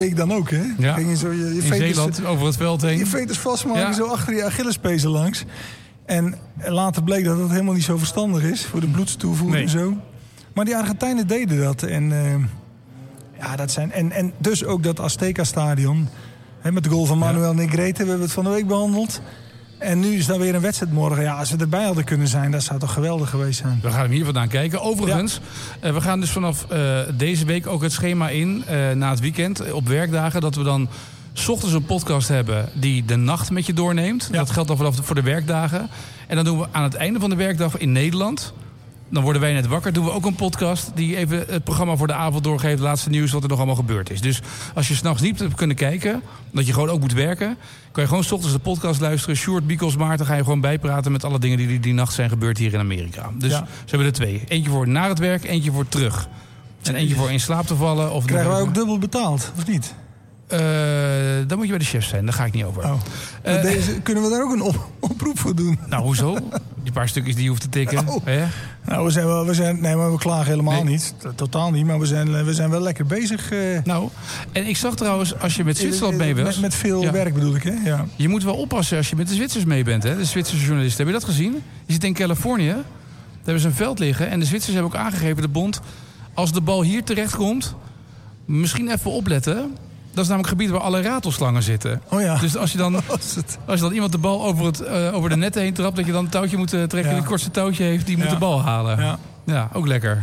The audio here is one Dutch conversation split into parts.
Ik dan ook, hè? Ja. Ging je zo je In veters, Zeeland, over het veld heen. je veters vastmaken, Ja. zo achter je Achillespezen langs. En later bleek dat helemaal niet zo verstandig is voor de bloedstoevoer en zo. Maar die Argentijnen deden dat. En dat zijn. En dus ook dat Azteca-stadion. Met de goal van Manuel Negrete. We hebben het van de week behandeld. En nu is daar weer een wedstrijd morgen. Ja, als we erbij hadden kunnen zijn, dat zou toch geweldig geweest zijn. We gaan hem hier vandaan kijken. Overigens, we gaan dus vanaf deze week ook het schema in na het weekend op werkdagen. Dat we dan 's ochtends een podcast hebben die de nacht met je doorneemt. Ja. Dat geldt dan vanaf voor de werkdagen. En dan doen we aan het einde van de werkdag in Nederland. Dan worden wij net wakker. Doen we ook een podcast die even het programma voor de avond doorgeeft. Het laatste nieuws wat er nog allemaal gebeurd is. Dus als je 's nachts niet hebt kunnen kijken, dat je gewoon ook moet werken, kan je gewoon 's ochtends de podcast luisteren. Sjoerd, Biekels, Maarten, ga je gewoon bijpraten met alle dingen die nacht zijn gebeurd hier in Amerika. Dus ze hebben er 2. Eentje voor na het werk, eentje voor terug. En eentje voor in slaap te vallen. Of krijgen wij ook dubbel betaald, of niet? Dan moet je bij de chef zijn, daar ga ik niet over. Kunnen we daar ook een oproep voor doen? Nou, hoezo? Die paar stukjes die je hoeft te tikken. Nou, we klagen helemaal niet. Totaal niet, maar we zijn wel lekker bezig. Nou, en ik zag trouwens, als je met Zwitserland mee was. Met veel werk bedoel ik, hè? Ja. Je moet wel oppassen als je met de Zwitsers mee bent, hè? De Zwitserse journalisten. Heb je dat gezien? Je zit in Californië, daar hebben ze een veld liggen. En de Zwitsers hebben ook aangegeven, de bond, als de bal hier terechtkomt, misschien even opletten. Dat is namelijk het gebied waar alle ratelslangen zitten. Oh ja. Dus als je dan iemand de bal over de netten heen trapt, dat je dan een touwtje moet trekken die het kortste touwtje heeft, die moet de bal halen. Ja, ook lekker.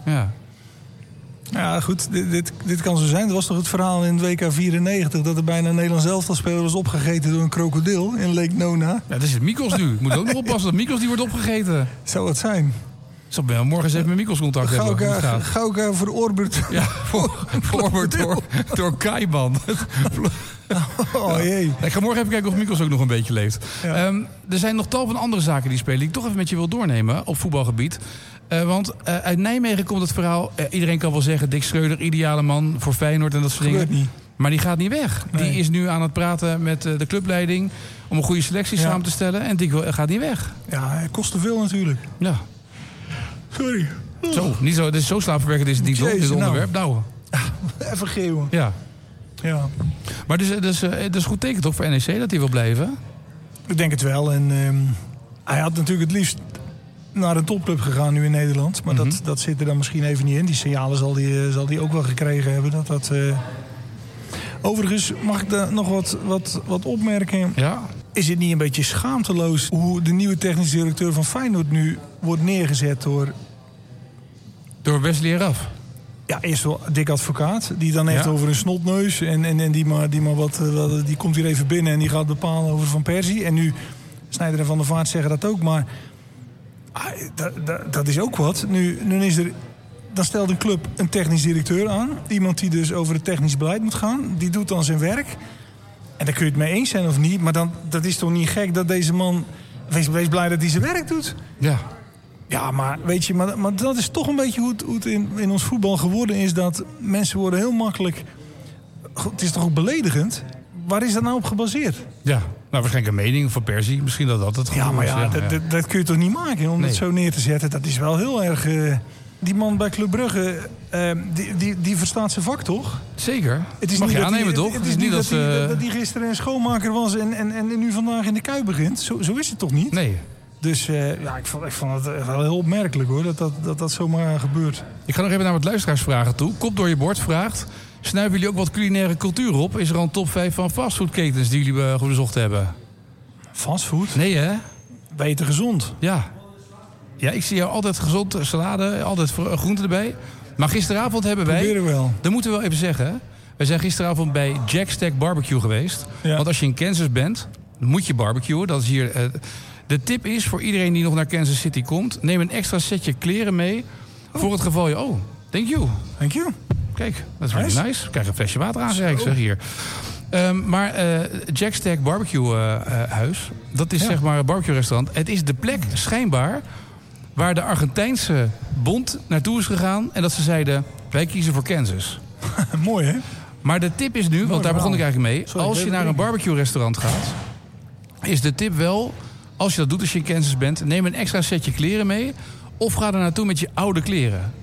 Ja, goed. Dit kan zo zijn. Er was toch het verhaal in het WK 94 dat er bijna een Nederlands elftalspeler was opgegeten door een krokodil in Lake Nona. Ja, dat is het Mikos nu. Moet ook nog oppassen dat Mikos die wordt opgegeten. Zou het zijn? Ik zal morgen eens even met Mikos contact hebben. Gauw voor Orbert. Ja, voor Orbert door Kaiban. Oh jee. Ik ga morgen even kijken of Mikos ook nog een beetje leeft. Ja. Er zijn nog tal van andere zaken die spelen die ik toch even met je wil doornemen op voetbalgebied. Want uit Nijmegen komt het verhaal. Iedereen kan wel zeggen, Dick Schreuder, ideale man voor Feyenoord en dat soort dingen. Niet. Maar die gaat niet weg. Nee. Die is nu aan het praten met de clubleiding om een goede selectie samen te stellen. En Dick gaat niet weg. Ja, het kost te veel natuurlijk. Ja. Sorry. Niet zo, dit is zo slaapverwekkend is het niet, dit onderwerp. Nou. Even geeuwen. Ja. Maar dus is goed teken toch voor NEC dat hij wil blijven? Ik denk het wel. En hij had natuurlijk het liefst naar een topclub gegaan nu in Nederland. Maar dat zit er dan misschien even niet in. Die signalen zal die ook wel gekregen hebben. Overigens mag ik daar nog wat opmerken. Ja. Is het niet een beetje schaamteloos hoe de nieuwe technisch directeur van Feyenoord nu wordt neergezet door Wesley Eraf? Ja, eerst wel Dick Advocaat, die dan heeft over een snotneus. En die komt hier even binnen en die gaat bepalen over Van Persie. En nu, Sneijder en Van der Vaart zeggen dat ook, maar dat is ook wat. Dan stelt een club een technisch directeur aan. Iemand die dus over het technisch beleid moet gaan. Die doet dan zijn werk. En daar kun je het mee eens zijn of niet. Maar dat is toch niet gek dat deze man... Wees blij dat hij zijn werk doet. Ja. Ja, maar weet je, maar dat is toch een beetje hoe het in ons voetbal geworden is. Dat mensen worden heel makkelijk... Het is toch ook beledigend? Waar is dat nou op gebaseerd? Ja, nou waarschijnlijk een mening van Persie. Misschien dat het ja, maar dat kun je toch niet maken om het zo neer te zetten? Dat is wel heel erg... Die man bij Club Brugge, die verstaat zijn vak, toch? Zeker. Mag je aannemen, toch? Het is niet dat hij gisteren een schoonmaker was en nu vandaag in de Kuip begint. Zo is het toch niet? Nee. Dus ik vond het wel heel opmerkelijk, hoor, dat zomaar gebeurt. Ik ga nog even naar wat luisteraarsvragen toe. Kop door je bord vraagt... Snuiven jullie ook wat culinaire cultuur op? Is er al een top 5 van fastfoodketens die jullie bezocht hebben? Fastfood? Nee, hè? Beter gezond. Ja. Ja, ik zie jou altijd gezond salade, altijd groenten erbij. Maar gisteravond hebben wij... Proberen wel. Dat moeten we wel even zeggen, hè? Wij zijn gisteravond bij Jack Stack Barbecue geweest. Ja. Want als je in Kansas bent, moet je barbecuen. Dat is hier... De tip is voor iedereen die nog naar Kansas City komt... neem een extra setje kleren mee voor het geval je... Oh, thank you. Thank you. Kijk, dat is really nice. We krijgen een flesje water aangereikt, zeg hier. Maar Jack Stack Barbecue huis, dat is zeg maar een barbecue restaurant. Het is de plek, schijnbaar, waar de Argentijnse bond naartoe is gegaan... en dat ze zeiden, wij kiezen voor Kansas. Mooi, hè? Maar de tip is nu, want daar begon ik eigenlijk mee... als je naar een barbecue restaurant gaat... is de tip wel, als je dat doet als je in Kansas bent... neem een extra setje kleren mee... of ga er naartoe met je oude kleren.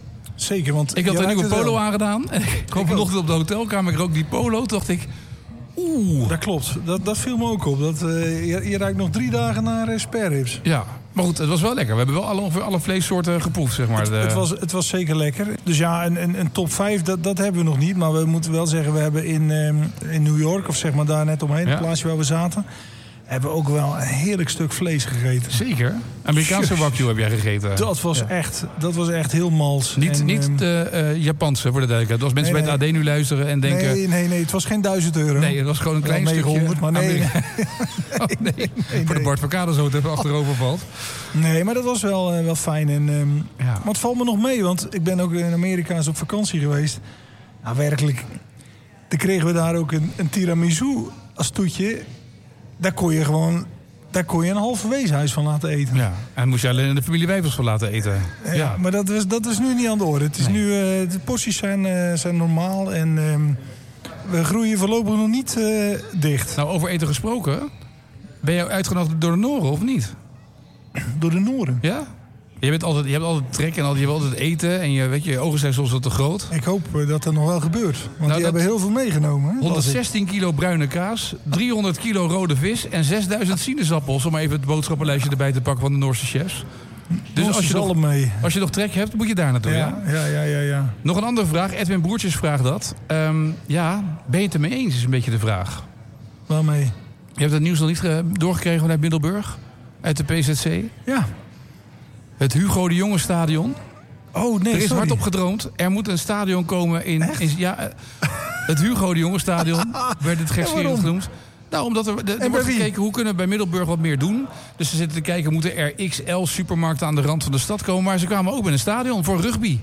zeker. Want ik had een nieuwe polo aangedaan. En ik kwam vanochtend op de hotelkamer. Ik rook die polo. Toen dacht ik... Dat klopt. Dat viel me ook op. Je ruikt nog 3 dagen naar spareribs. Ja, maar goed, het was wel lekker. We hebben wel ongeveer alle vleessoorten geproefd, zeg maar. Het was zeker lekker. Dus ja, een top 5, dat hebben we nog niet. Maar we moeten wel zeggen, we hebben in New York... of zeg maar daar net omheen, het plaatsje waar we zaten... hebben we ook wel een heerlijk stuk vlees gegeten. Zeker. Amerikaanse wagyu heb jij gegeten. Dat was echt heel mals. Niet de Japanse, voor de duidelijkheid. Als mensen bij het AD nu luisteren en denken... Nee, het was geen €1000. Nee, het was gewoon een klein stukje... 900, maar nee. Voor de Bart Verkade zo het even achterover valt. Nee, maar dat was wel fijn. Maar het valt me nog mee, want ik ben ook in Amerika eens op vakantie geweest. Nou, werkelijk. Dan kregen we daar ook een tiramisu als toetje... Daar kon je een halve weeshuis van laten eten. Ja, en moest je alleen de familie Wijfels van laten eten. Ja, maar dat is nu niet aan de orde. Het is nu, de porties zijn normaal en we groeien voorlopig nog niet dicht. Nou, over eten gesproken. Ben je uitgenodigd door de Noren of niet? Door de Noren? Ja. Je hebt altijd trek en je hebt altijd eten. En je ogen zijn soms wat te groot. Ik hoop dat dat nog wel gebeurt. Want die hebben heel veel meegenomen. Hè? 116 kilo bruine kaas, 300 kilo rode vis en 6000 sinaasappels. Om maar even het boodschappenlijstje erbij te pakken van de Noorse chefs. Dus als je nog trek hebt, moet je daar naartoe. Ja. Nog een andere vraag. Edwin Broertjes vraagt dat. Ben je het ermee eens, is een beetje de vraag. Waarmee? Je hebt het nieuws nog niet doorgekregen vanuit Middelburg? Uit de PZC? Ja. Het Hugo de Jonge stadion. Oh nee, er is hard op gedroomd. Er moet een stadion komen in het Hugo de Jonge stadion. Werd het gekscherend genoemd. Nou, omdat er wordt gekeken hoe kunnen we bij Middelburg wat meer doen. Dus ze zitten te kijken, moeten er XL supermarkten aan de rand van de stad komen. Maar ze kwamen ook met een stadion voor rugby.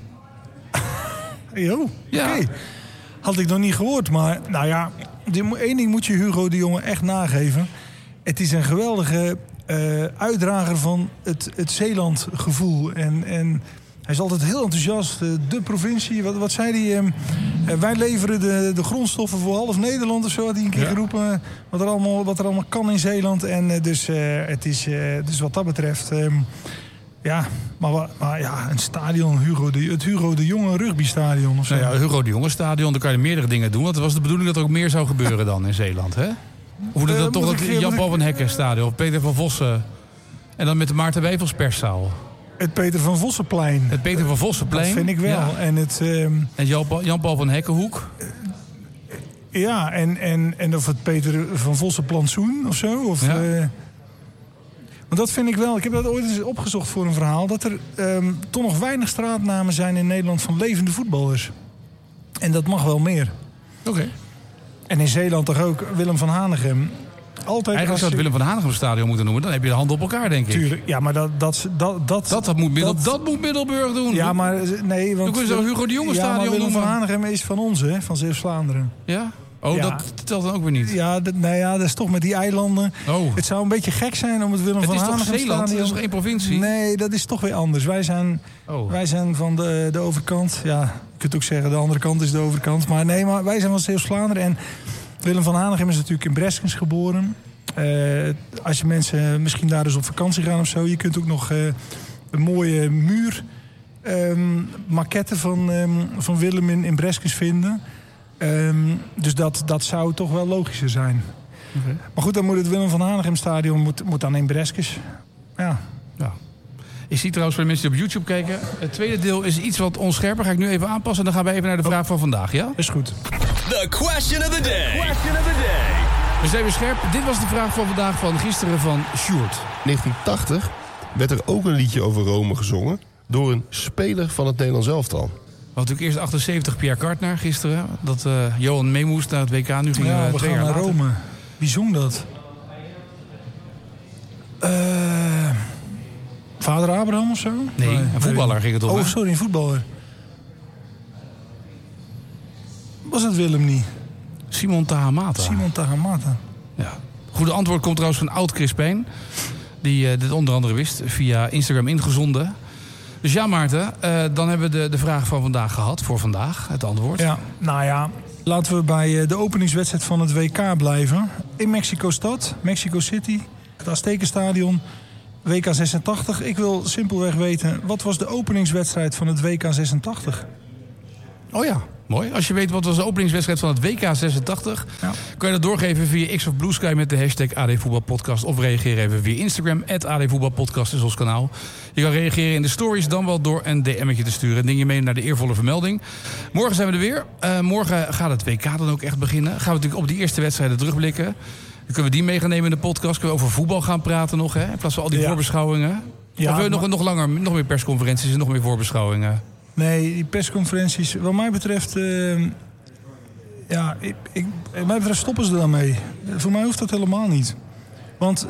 Jo, oké. Had ik nog niet gehoord, maar nou ja, één ding moet je Hugo de Jonge echt nageven. Het is een geweldige uitdrager van het Zeeland-gevoel. En hij is altijd heel enthousiast. De provincie, wat zei hij? Wij leveren de grondstoffen voor half Nederland of zo, had hij een keer geroepen. Wat er allemaal kan in Zeeland. En dus wat dat betreft... Maar een stadion, het Hugo de Jonge rugbystadion of zo. Nou ja, het Hugo de Jonge stadion, daar kan je meerdere dingen doen. Want het was de bedoeling dat er ook meer zou gebeuren dan in Zeeland, hè? Of dat dan toch het Jan-Paul van Hekken stadion, of Peter van Vossen. En dan met de Maarten Wijfels perszaal. Het Peter van Vossenplein. Het Peter van Vossenplein. Dat vind ik wel. Ja. En Jan-Paul van Hekkenhoek. Ja, en of het Peter van Vossenplantsoen of zo. Of, want dat vind ik wel. Ik heb dat ooit eens opgezocht voor een verhaal. Dat er toch nog weinig straatnamen zijn in Nederland van levende voetballers. En dat mag wel meer. Oké. En in Zeeland toch ook Willem van Hanegem. Eigenlijk zou het Willem van Hanegem stadion moeten noemen. Dan heb je de hand op elkaar, denk ik. Tuurlijk. Ja, maar dat moet Middelburg doen. Ja, maar nee. Want, dan kun je Hugo de Jonge stadion maar Willem noemen. Van Hanegem is van ons, hè? Van Zeeuws-Vlaanderen. Ja? Oh, dat telt dan ook weer niet. Ja, dat is toch met die eilanden. Oh. Het zou een beetje gek zijn om het Willem van Hanegem stadion... Het is toch Zeeland? Dat is toch één provincie? Nee, dat is toch weer anders. Wij zijn van de overkant. Ja, je kunt ook zeggen de andere kant is de overkant. Maar nee, maar wij zijn van Zeeuws-Vlaanderen. En Willem van Hanegem is natuurlijk in Breskens geboren. Als je mensen misschien daar dus op vakantie gaan of zo... je kunt ook nog een mooie muur maquette van Willem in Breskens vinden... Dus dat zou toch wel logischer zijn. Okay. Maar goed, dan moet het Willem van Hanegem stadion moet dan in Breskens. Ja. Ik zie trouwens voor de mensen die op YouTube kijken... het tweede deel is iets wat onscherper. Ga ik nu even aanpassen en dan gaan we even naar de vraag van vandaag, ja? Is goed. The question of the day. We zijn weer scherp. Dit was de vraag van vandaag van gisteren van Sjoerd. 1980 werd er ook een liedje over Rome gezongen... door een speler van het Nederlands elftal. We hadden natuurlijk eerst 78 Pierre Kartner gisteren. Dat Johan mee moest naar het WK. Nu gingen we 2 jaar naar later. Rome. Wie zong dat? Vader Abraham of zo? Nee, een voetballer ging het om. Oh, sorry, een voetballer. Was het Willem niet? Simon Tahamata. Ja. Goede antwoord komt trouwens van oud Chris Pijn. Die dit onder andere wist. Via Instagram ingezonden. Dus ja, Maarten, dan hebben we de vraag van vandaag gehad. Voor vandaag, het antwoord. Ja, nou ja, laten we bij de openingswedstrijd van het WK blijven. In Mexico-stad, Mexico City, het Aztekenstadion. WK 86. Ik wil simpelweg weten, wat was de openingswedstrijd van het WK 86? Oh ja, mooi. Als je weet wat was de openingswedstrijd van het WK 86... kan je dat doorgeven via X of Blue Sky met de hashtag AD Voetbalpodcast... of reageer even via Instagram, @AD Voetbalpodcast is ons kanaal. Je kan reageren in de stories, dan wel door een DM'tje te sturen. Ding je mee naar de eervolle vermelding. Morgen zijn we er weer. Morgen gaat het WK dan ook echt beginnen. Gaan we natuurlijk op die eerste wedstrijden terugblikken. Dan kunnen we die mee gaan nemen in de podcast. Kunnen we over voetbal gaan praten nog, hè? In plaats van al die voorbeschouwingen. Ja, of wil je nog langer, nog meer persconferenties en nog meer voorbeschouwingen? Nee, die persconferenties, wat mij betreft... mij betreft stoppen ze er dan mee. Voor mij hoeft dat helemaal niet. Want...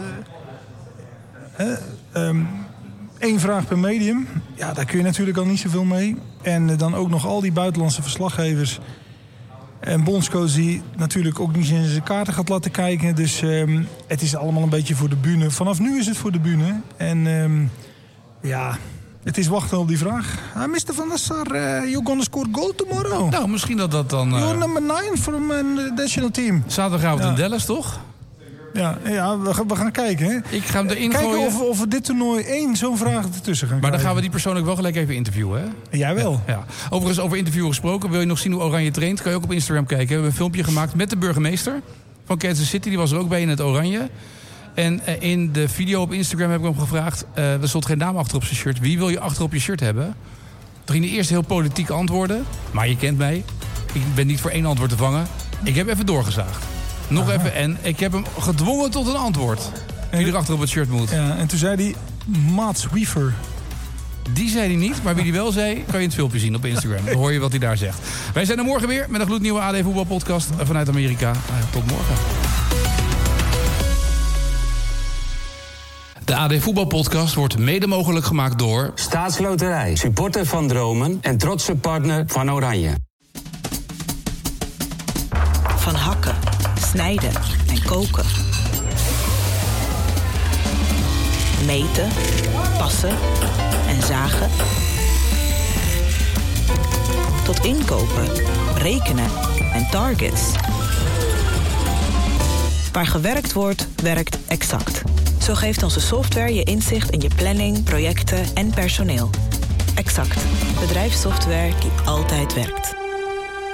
1 vraag per medium. Ja, daar kun je natuurlijk al niet zoveel mee. En dan ook nog al die buitenlandse verslaggevers... en bondscoach die natuurlijk ook niet in zijn kaarten gaat laten kijken. Dus het is allemaal een beetje voor de bühne. Vanaf nu is het voor de bühne. En het is wachten op die vraag. Mr. Van der Sar, you're gonna score goal tomorrow. Nou, misschien dat dan... You're number 9 from the national team. Zaterdagavond in Dallas, toch? Ja, we gaan kijken. Hè. Ik ga hem erin kijken gooien. of we dit toernooi 1 zo'n vraag ertussen gaan Maar dan gaan we die persoon ook wel gelijk even interviewen, hè? Jij wel. Ja. Overigens, over interviewen gesproken. Wil je nog zien hoe Oranje traint? Kan je ook op Instagram kijken. We hebben een filmpje gemaakt met de burgemeester van Kansas City. Die was er ook bij in het Oranje. En in de video op Instagram heb ik hem gevraagd... er stond geen naam achter op zijn shirt. Wie wil je achter op je shirt hebben? Toen ging hij eerst heel politiek antwoorden. Maar je kent mij. Ik ben niet voor 1 antwoord te vangen. Ik heb even doorgezaagd. Nog even en ik heb hem gedwongen tot een antwoord. Wie er achter op het shirt moet. Ja, en toen zei hij Mats Wiever. Die zei hij niet, maar wie die wel zei... kan je in het filmpje zien op Instagram. Dan hoor je wat hij daar zegt. Wij zijn er morgen weer met een gloednieuwe AD Voetbalpodcast vanuit Amerika. Tot morgen. De AD Voetbalpodcast wordt mede mogelijk gemaakt door... Staatsloterij, supporter van Dromen en trotse partner van Oranje. Van hakken, snijden en koken. Meten, passen en zagen. Tot inkopen, rekenen en targets. Waar gewerkt wordt, werkt Exact. Zo geeft onze software je inzicht in je planning, projecten en personeel. Exact. Bedrijfssoftware die altijd werkt.